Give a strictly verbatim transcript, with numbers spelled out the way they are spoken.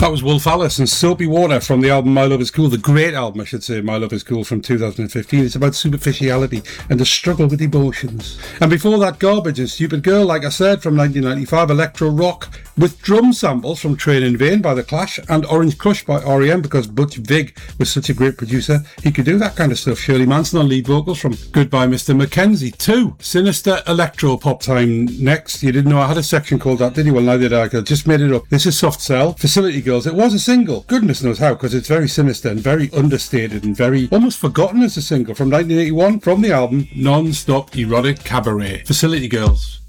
That was Wolf Alice and Soapy Water from the album My Love Is Cool, the great album, I should say, My Love Is Cool from two thousand fifteen. It's about superficiality and the struggle with emotions. And before that, Garbage and Stupid Girl, like I said, from nineteen ninety-five, electro rock with drum samples from Train in Vain by The Clash and Orange Crush by R E M, because Butch Vig was such a great producer. He could do that kind of stuff. Shirley Manson on lead vocals from Goodbye Mister Mackenzie. Two, sinister electro pop time next. You didn't know I had a section called that, did you? Well, neither did I. I just made it up. This is Soft Cell, Facility Girls. It was a single. Goodness knows how, because it's very sinister and very understated and very almost forgotten as a single from nineteen eighty-one from the album Non-Stop Erotic Cabaret. Facility Girls.